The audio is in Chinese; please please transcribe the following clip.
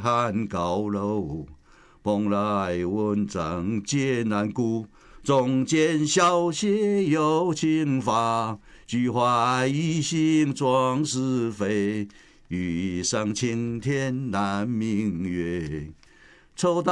汉高楼。蓬莱文章皆难顾，中间小写有情法。菊花一心壮士飞，欲上青天难明月。抽刀